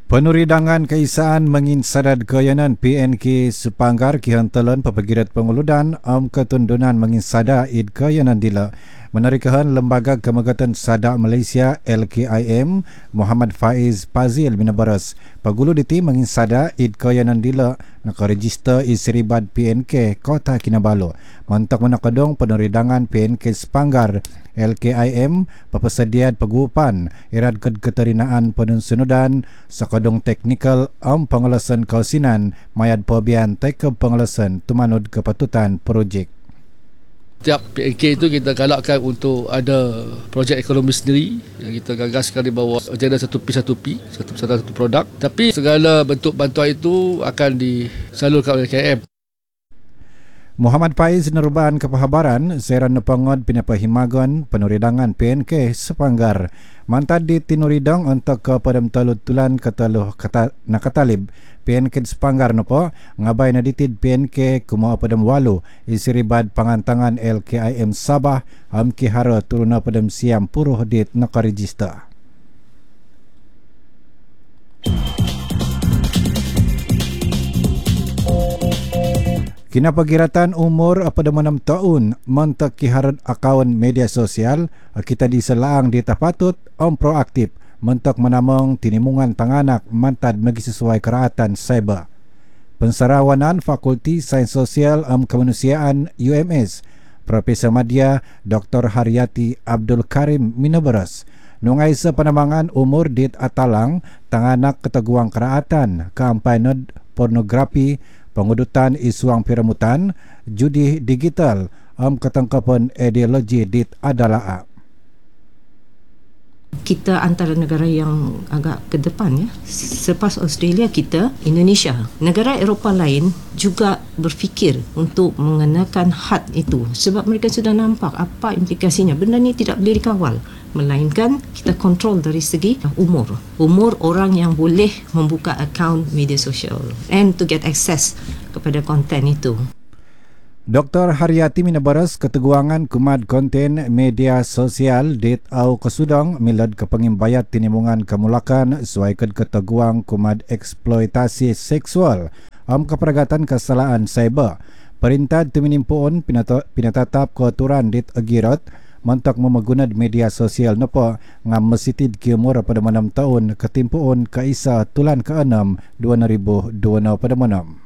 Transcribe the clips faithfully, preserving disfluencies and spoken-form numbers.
Penuridangan keisaan menginsadad kayanan P N K Sepanggar kihantalan papagirat penguludan am ketundunan menginsada id kayanan dila. Menarikahan Lembaga Kemagatan Sadak Malaysia L K I M Muhammad Faiz Pazil Minabaras pagulu diti menginsada id kayanan dila nakaregister isribad P N K Kota Kinabalu. Mantak menakadong penuridangan P N K Sepanggar L K I M papasadiad pagupan irad kad keterinaan penunsunudan sakadong teknikal am pangalasan kausinan mayad pabian tekeb pangalasan tumanud kepatutan projek. Setiap P N K itu kita galakkan untuk ada projek ekonomi sendiri yang kita gagaskan di bawah agenda satu P satu P, satu satu, satu produk. Tapi segala bentuk bantuan itu akan disalurkan oleh K M. Muhammad Faiz neruban kepahabaran seran nepangod pinapahimagon penuridangan P N K Sepanggar. Mantad di tinuridang untuk kepada talut-tulan kataluh kata nakatalib P N K Sepanggar nopo ngabay na ditid P N K kumo padam walu isiribad pangantangan L K I M Sabah am kihara turuna padam siam puruh dit nakarejista. Kinapagiratan umur pada enam tahun mantak kiharat akaun media sosial kita diselaang di tapatut om proaktif mantak menamang tinimungan tanganak mantad magi sesuai keraatan cyber. Pensarawanan Fakulti Sains Sosial Am Kemanusiaan U M S Profesor Madya Doktor Haryati Abdul Karim Minabaras nungai sa panamangan umur dit atalang tanganak keteguang keraatan kampanod pornografi pengudutan isuang piramutan, judi digital, am ketangkapan ideologi dit adalah. Kita antara negara yang agak ke depan ya. Selepas Australia kita, Indonesia. Negara Eropah lain juga berfikir untuk mengenakan had itu sebab mereka sudah nampak apa implikasinya. Benda ni tidak boleh dikawal. Melainkan kita kontrol dari segi umur. Umur orang yang boleh membuka akaun media sosial and to get access kepada konten itu. Doktor Haryati Minabaras keteguangan kumad konten media sosial dit au kesudang milad kepengimbayat tinimungan kemulakan suaikan keteguang kumad eksploitasi seksual am keperagatan kesalahan cyber. Perintah tuminimpuon pinatatap keaturan dit agirat mantak memagunad media sosial napa ngam mesitid kiumur pada enam tahun ketimpuon kaisa tulan ke-enam dua ribu dua puluh enam pada enam.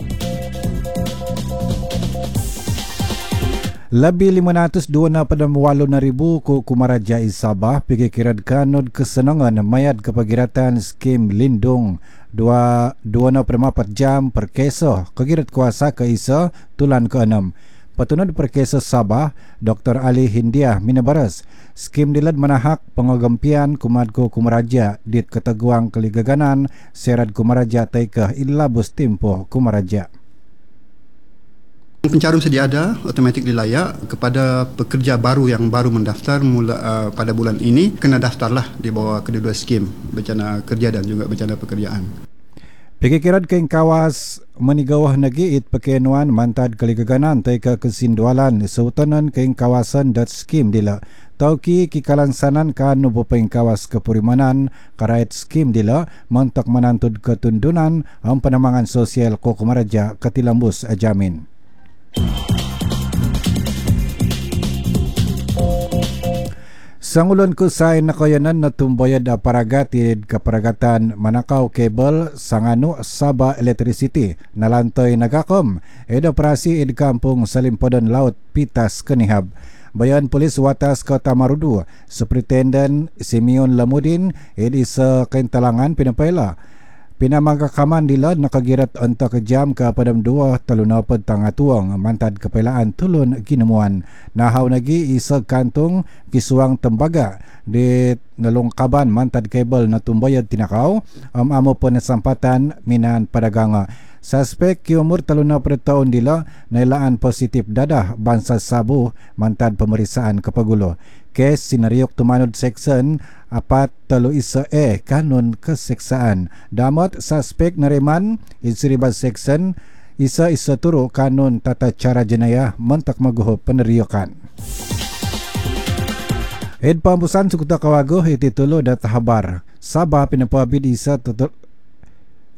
Lebih lima ratus dua pada walu ribu ku Kumaraja Sabah pikiran kanod kesenangan mayat kepagiratan skim lindung dua dua pada empat jam per keso kegirat kuasa ke isa tulan ke-enam. Patunod perkesa Sabah, Doktor Ali Hindiah Minabaras, skim dilad manahak pengagampian kumadko Kumaraja dit keteguang keligaganan serad Kumaraja taikah ilabus timpo Kumaraja. Pencarum sedia ada automatik dilayak kepada pekerja baru yang baru mendaftar mula uh, pada bulan ini kena daftarlah di bawah kedua-dua skim bencana kerja dan juga bencana pekerjaan. Pikiran keng kawas menigawah nagi it pekenuan mantad keligaganan taika kesindualan seutanan keng kawasan dot skim dila tauki kikalangsanan kan nubo peng kawas kepurimanan karait skim dila mantak menantud ketundunan am penamangan sosial ko Kumaraja ketilambus ajamin. Sangulon ko sa nakayanan na tumbayad aparagatid kaparagatan manakaw kabel sangano Sabah Electricity nalantoy nagakom eda operasi id kampung Salimpodan Laut Pitas Kanihab. Bayan Polis Watas Kota Marudu Superintendent Simeon Lamudin id isa kaintalangan pinapayla pinamagakaman dila nakagirat onta kejam ke padam dua talunapad tangatuang mantad kepailaan tulun ginemuan nahaw nagi isa kantong kisuang tembaga di nalungkaban mantad kabel na tumbayad tinakaw am amo po nasampatan minan padaganga. Suspek kiumur talunapad taon dila nailaan positif dadah bansa sabu mantad pemeriksaan kepagulo. Kes sinariok tumanod section apat talo isa e kanun keseksaan. Damot suspek nariman isiribad section isa isa turo kanun tata cara jenayah mentak maguho peneriyokan. Ed pambusan sukuta kawago iti tulo dat habar. Sabah pinapabid isa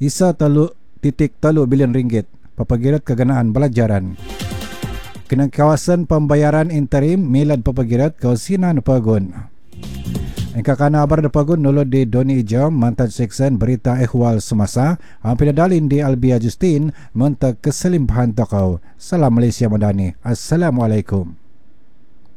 isa telu titik telu bilion ringgit papagirat keganaan belajaran. Kena kawasan pembayaran interim milad papagirat kausinan pagun. Engkau kana abar dapagun nulod di Doni Ijam mantan seksen berita ehwal semasa hampir dalin di Albia Justin mentak keselimpahan takau. Salam Malaysia Madani. Assalamualaikum.